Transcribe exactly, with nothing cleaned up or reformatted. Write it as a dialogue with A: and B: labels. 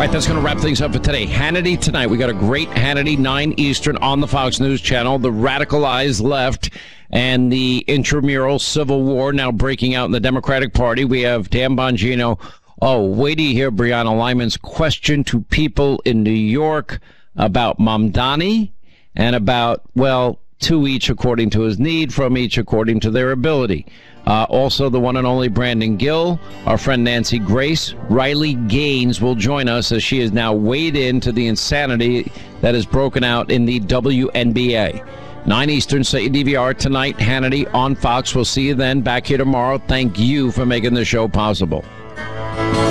A: right, that's going to wrap things up for today. Hannity tonight. We got a great Hannity, nine Eastern on the Fox News Channel. The radicalized left and the intramural civil war now breaking out in the Democratic Party. We have Dan Bongino. Oh, wait till you hear Brianna Lyman's question to people in New York about Mamdani and about, well, to each according to his need, from each according to their ability. Uh, also, the one and only Brandon Gill, our friend Nancy Grace. Riley Gaines will join us as she is now weighed into the insanity that has broken out in the W N B A. nine Eastern, set your D V R tonight. Hannity on Fox. We'll see you then. Back here tomorrow. Thank you for making the show possible.